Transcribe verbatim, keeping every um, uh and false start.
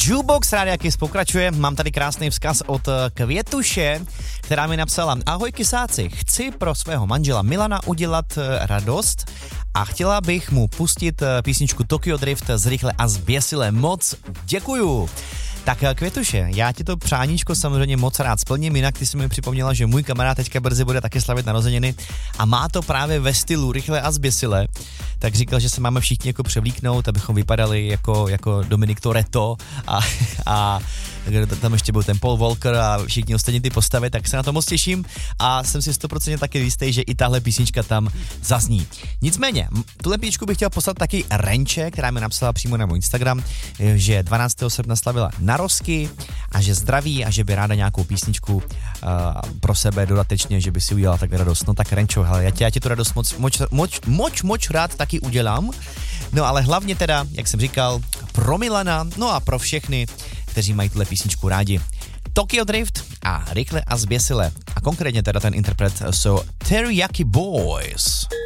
Jukebox Rádia Kiss pokračuje, mám tady krásný vzkaz od Květuše, která mi napsala: Ahoj kysáci, chci pro svého manžela Milana udělat radost a chtěla bych mu pustit písničku Tokyo Drift z Rychle a zběsile. Moc děkuju. Tak Květuše, já ti to přáníčko samozřejmě moc rád splním, jinak ty jsi mi připomněla, že můj kamarád teďka brzy bude taky slavit narozeniny a má to právě ve stylu Rychle a zběsile, tak říkal, že se máme všichni jako převlíknout, abychom vypadali jako, jako Dominic Toretto a, a tam ještě byl ten Paul Walker a všichni ostatní ty postavy, tak se na to moc těším a jsem si sto procent taky jistý, že i tahle písnička tam zazní. Nicméně, tuhle písničku bych chtěl poslat taky Renče, která mi napsala přímo na můj Instagram, že dvanáctého srpna slavila narozky a že zdraví a že by ráda nějakou písničku uh, pro sebe dodatečně, že by si udělala tak radost. No tak Renčo, hele, já ti, já ti tu radost moc, moc, moc, moc, moc rád taky udělám, no ale hlavně teda, jak jsem říkal, pro Milana, no a pro všechny, kteří mají tuhle písničku rádi. Tokyo Drift a Rychle a zběsile. A konkrétně teda ten interpret jsou Teriyaki Boys.